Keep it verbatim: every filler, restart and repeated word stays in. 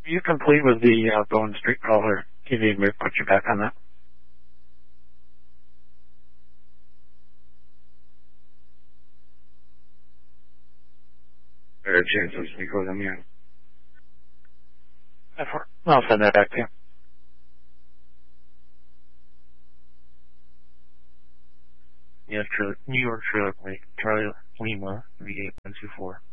you complete with the uh, Bone Street Crawler? Do you need me to put you back on that? Better chances because I'm here. I'll send that back to you. Yes, New York Trailer Plate, Charlie Lima, three eight one two four.